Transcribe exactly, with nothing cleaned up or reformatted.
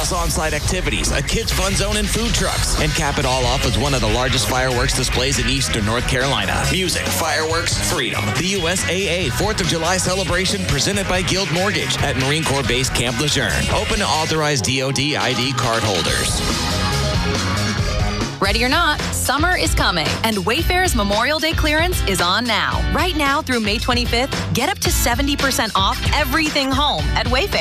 plus on-site activities, a kids fun zone and food trucks. And cap it all off with one of the largest fireworks displays in eastern North Carolina. Music, fireworks, freedom. The U S A A fourth of July celebration presented by Guild Mortgage at Marine Corps Base Camp Lejeune. Open to authorized D O D I D card holders. Ready or not, summer is coming, and Wayfair's Memorial Day clearance is on now. Right now through May twenty-fifth, get up to seventy percent off everything home at Wayfair.